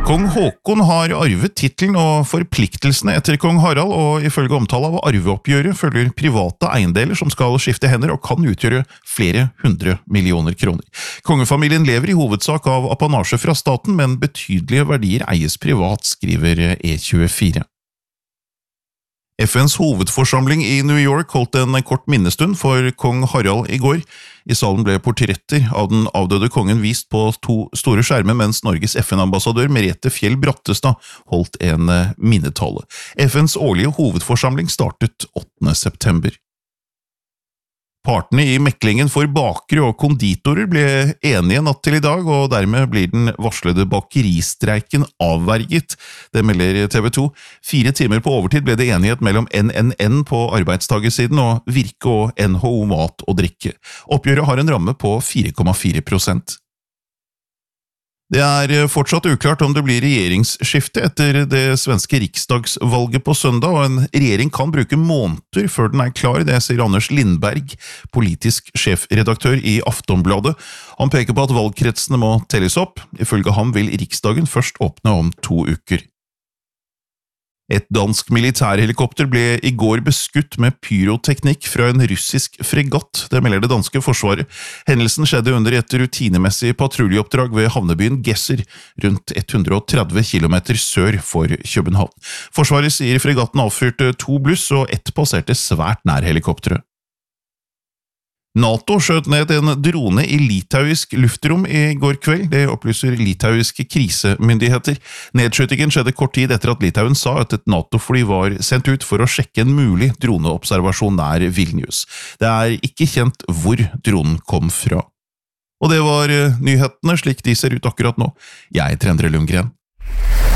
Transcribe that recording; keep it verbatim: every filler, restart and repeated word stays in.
Kong Håkon har arvet titlen og forpliktelsene etter kong Harald, og ifølge omtale av arveoppgjøret følger private eiendeler som skal skifte hender og kan utgjøre flere hundre millioner kroner. Kongefamilien lever i hovedsak av apanasje fra staten, men betydelige verdier eies privat, skriver E tjuefire. F N's hovedforsamling i New York holdt en kort minnestund for kong Harald i går. I salen ble portretter av den avdøde kongen vist på to store skjermer, mens Norges F N-ambassadør Merete Fjell Brattestad holdt en minnetale. F N's årlige hovedforsamling startet åttende september. Partene i meklingen for bakere og konditorer ble enige natt til i dag, og dermed blir den varslede bakeristreiken avverget. Det melder T V to. Fire timer på overtid ble det enighet mellom N N N på arbeidstagersiden og Virke og N H O Mat og Drikke. Oppgjøret har en ramme på fire komma fire prosent. Det er fortsatt uklart om det blir regjeringsskifte etter det svenske riksdagsvalget på søndag, og en regjering kan bruke måneder før den er klar, det sier Anders Lindberg, politisk sjefredaktør i Aftonbladet. Han peker på at valgkretsene må telles opp. Ifølge ham vil Riksdagen først åpne om to uker. Et dansk militærhelikopter ble i går beskutt med pyroteknikk fra en russisk fregatt, det melder det danske forsvaret. Hendelsen skjedde under et rutinemessig patruljeoppdrag ved havnebyen Gesser, rundt hundre og tretti kilometer sør for København. Forsvaret sier fregatten avfyrte to bluss, og ett passerte svært nær helikopteret. NATO skjøt ned en drone i litauisk luftrom i går kveld, det opplyser litauiske krisemyndigheter. Nedskytingen skjedde kort tid etter at Litauen sa at et NATO-fly var sendt ut for å sjekke en mulig droneobservasjon nær Vilnius. Det er ikke kjent hvor dronen kom fra. Og det var nyhetene slik de ser ut akkurat nå. Jeg heter Endre Lundgren.